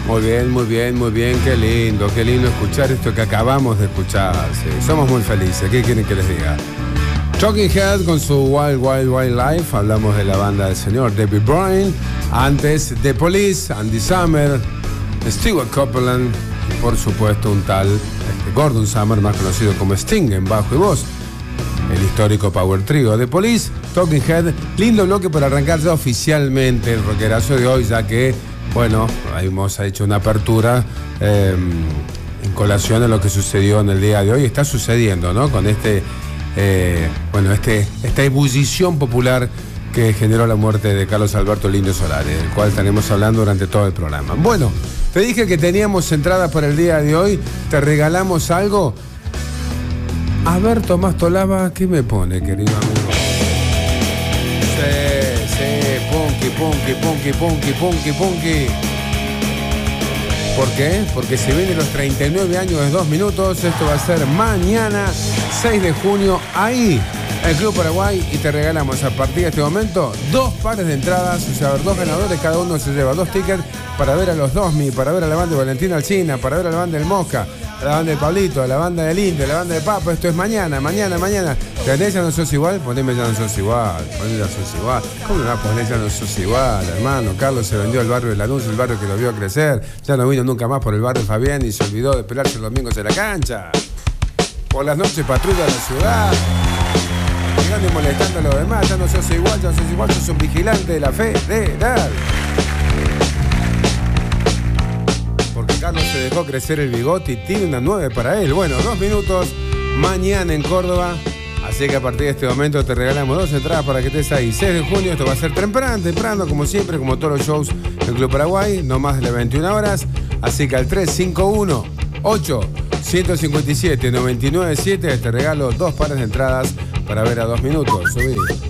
Muy bien, muy bien, muy bien. Qué lindo escuchar esto que acabamos de escuchar. Sí, somos muy felices. ¿Qué quieren que les diga? Talking Head con su Wild Wild Wild Life. Hablamos de la banda del señor David Byrne. Antes The Police, Andy Summer, Stewart Copeland y por supuesto un tal Gordon Summer, más conocido como Sting en bajo y voz. El histórico Power Trio de Police, Talking Head. Lindo bloque para arrancar ya oficialmente el rockerazo de hoy, ya que, bueno, hemos hecho una apertura en colación a lo que sucedió en el día de hoy. Está sucediendo, ¿no? Con esta ebullición popular que generó la muerte de Carlos Alberto Lindo Solari, del cual estaremos hablando durante todo el programa. Bueno, te dije que teníamos entradas para el día de hoy. ¿Te regalamos algo? A ver, Tomás Tolaba, ¿qué me pone, querido amigo? Punky. ¿Por qué? Porque se vienen los 39 años de 2 minutos. Esto va a ser mañana, 6 de junio, ahí, en el Club Paraguay. Y te regalamos a partir de este momento 2 pares de entradas. O sea, 2 ganadores, cada uno se lleva 2 tickets para ver a los Dosmi, para ver a la banda de Valentín Alsina, para ver a la banda del Mosca, a la banda de Pablito, a la banda del Indio, a la banda de Papa. Esto es mañana. ¿Tenés Ya No Sos Igual? Poneme Ya No Sos Igual. ¿Cómo me va a poner Ya No Sos Igual, hermano? Carlos se vendió el barrio de Lanús, el barrio que lo vio crecer. Ya no vino nunca más por el barrio Fabián y se olvidó de pelarse los domingos en la cancha. Por las noches patrulla la ciudad, llegando y molestando a los demás. Ya no sos igual, sos un vigilante de la federal. Porque Carlos se dejó crecer el bigote y tiene una 9 para él. Bueno, 2 minutos mañana en Córdoba. Así que a partir de este momento te regalamos 2 entradas para que estés ahí. 6 de junio, esto va a ser temprano, como siempre, como todos los shows del Club Paraguay, no más de las 21 horas. Así que al 351-8-157-997 te regalo 2 pares de entradas para ver a 2 minutos. Subí.